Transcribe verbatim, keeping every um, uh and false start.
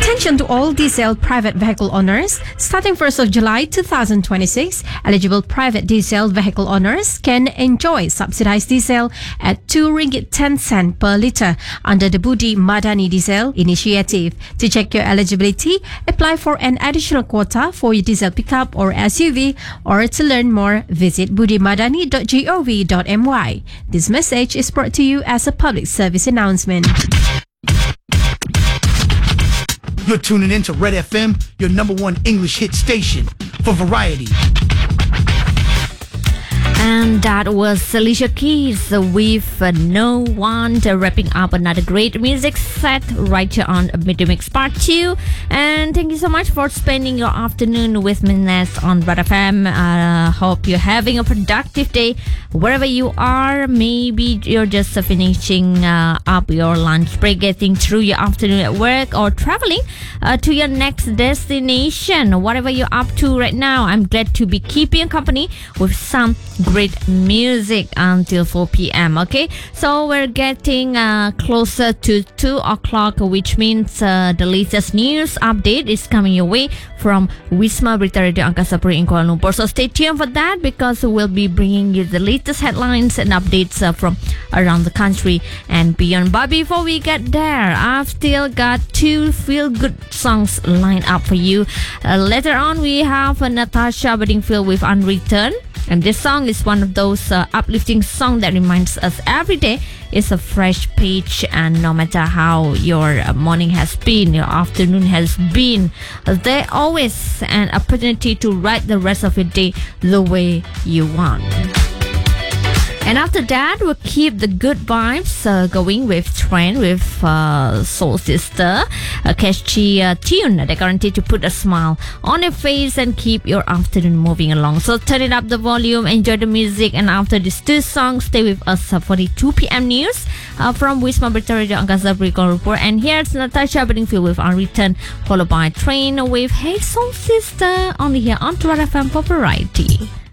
Attention to all diesel private vehicle owners. Starting first of July twenty twenty-six, eligible private diesel vehicle owners can enjoy subsidized diesel at two ringgit ten cents per litre under the Budi Madani Diesel Initiative. To check your eligibility, apply for an additional quota for your diesel pickup or S U V, or to learn more, visit budi madani dot gov dot my. This message is brought to you as a public service announcement. You're tuning in to Red F M, your number one English hit station for variety. And that was Alicia Keys with uh, No One, uh, wrapping up another great music set right here on Midday Mix Part two. And thank you so much for spending your afternoon with me, Ness, on Red F M. Uh, hope you're having a productive day wherever you are. Maybe you're just uh, finishing uh, up your lunch break, getting through your afternoon at work, or traveling uh, to your next destination. Whatever you're up to right now, I'm glad to be keeping you company with some great music until four p.m. Okay, so we're getting uh, closer to two o'clock, which means uh, the latest news update is coming your way from Wisma Berita Radio Angkasa Puri in Kuala Lumpur. So stay tuned for that, because we'll be bringing you the latest headlines and updates uh, from around the country and beyond. But before we get there, I've still got two feel-good songs lined up for you. Uh, later on, we have uh, Natasha Bedingfield with Unreturned. And this song is one of those uh, uplifting songs that reminds us every day is a fresh page, and no matter how your uh, morning has been, your afternoon has been, uh, there always an opportunity to write the rest of your day the way you want. And after that, we'll keep the good vibes uh, going with Trend with uh, Soul Sister, a catchy uh, tune that guaranteed to put a smile on your face and keep your afternoon moving along. So turn it up the volume, enjoy the music, and after these two songs, stay with us uh, for the two p.m. news uh, from Wisma Berita Radio Angkasa Puri Kuala Lumpur. And here's Natasha Bedingfield with Unreturned, followed by Train with Hey Soul Sister, only here on Red F M for variety.